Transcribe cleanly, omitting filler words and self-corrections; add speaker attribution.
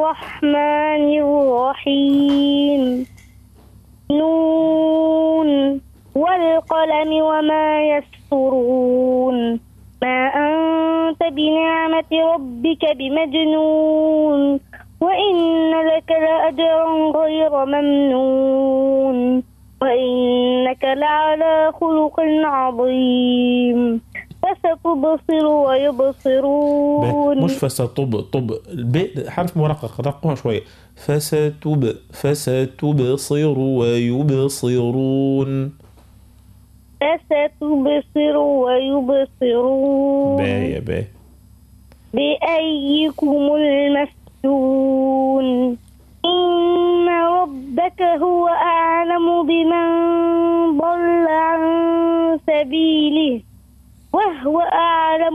Speaker 1: الرحمن الرحيم نون والقلم وما يسطرون ما أنت بنعمة ربك بمجنون وإن لك لأجرا غير ممنون وإنك لعلى خلق عظيم فستبصر ويبصرون.
Speaker 2: مش فستب طب الباء حرف مرقق، رقوها شوية. فستبصر ويبصرون.
Speaker 1: فستبصر ويبصرون.
Speaker 2: باء باء.
Speaker 1: بأيكم المفتون إن ربك هو أعلم بمن ضل عن سبيله وهو أعلم